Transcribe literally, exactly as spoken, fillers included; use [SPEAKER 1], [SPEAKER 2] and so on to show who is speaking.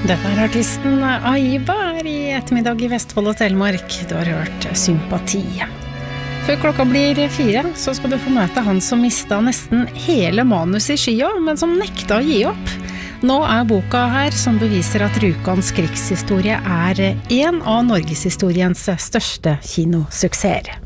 [SPEAKER 1] Dette er artisten Aiba her i ettermiddag i Vestfold og Telemark. Du har hørt Sympati. Før klokka blir fire, så skal du få møte han som mistet nesten hele manus i skya, men som nekta å gi opp. Nå er boka her som beviser at Rjukans krigshistorie er en av norgeshistoriens største kinosuksesser.